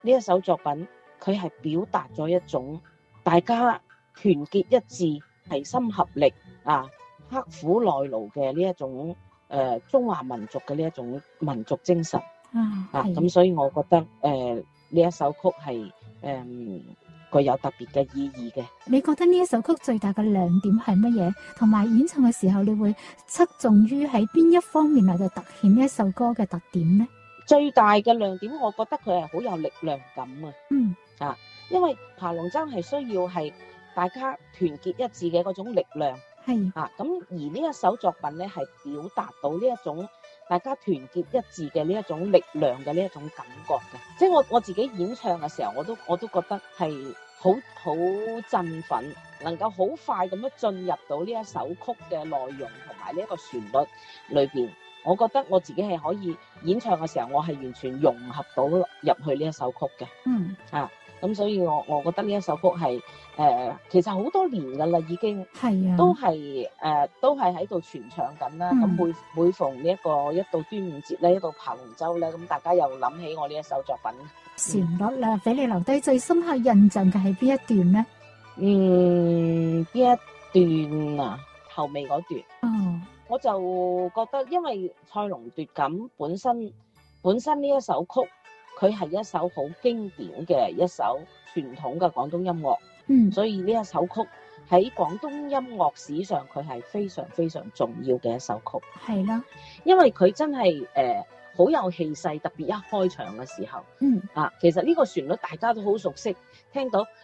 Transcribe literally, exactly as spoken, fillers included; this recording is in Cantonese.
呢一首作品，佢係表達咗一種大家團結一致、齊心合力啊、刻苦耐勞嘅呢一種誒、呃、中華民族嘅呢一種民族精神啊， 啊，咁所以我覺得誒呢、呃、一首曲係誒具有特別嘅意義嘅。 你覺得呢一首曲最大嘅亮點係乜嘢？同埋演唱嘅時候，你會側重於喺邊一方面嚟到凸顯呢一首歌嘅特點呢？ 最大嘅亮點，我覺得佢係好有力量感啊！ 嗯啊，因為爬龍舟係需要係大家團結一致嘅嗰種力量， 係啊，咁而呢一首作品咧係表達到呢一種大家團結一致嘅呢一種力量嘅呢一種感覺嘅，即係我我自己演唱嘅時候，我都我都覺得係好好振奮，能夠好快咁樣進入到呢一首曲嘅內容同埋呢一個旋律裏邊。我覺得我自己係可以演唱嘅時候，我係完全融合到入去呢一首曲嘅。 嗯啊，咁所以我我覺得呢一首曲係誒、呃，其實好多年㗎啦，已經係啊， 都係誒、呃，都係喺度傳唱緊啦。咁、 嗯、 每每逢呢、這、一個一到端午節咧，一到爬龍舟咧，咁大家又諗起我呢一首作品。 旋律啦，俾、嗯、你留低最深刻印象嘅係邊一段咧？ 嗯，邊一段啊？後尾嗰段。 哦。 我就覺得，因為賽龍奪錦本身本身呢一首曲，佢係一首好經典嘅一首傳統嘅廣東音樂， 嗯， 所以呢一首曲喺廣東音樂史上，佢係非常非常重要嘅一首曲。 係啦， 因為佢真係誒好有氣勢，特別一開場嘅時候， 嗯啊，其實呢個旋律大家都好熟悉，聽到。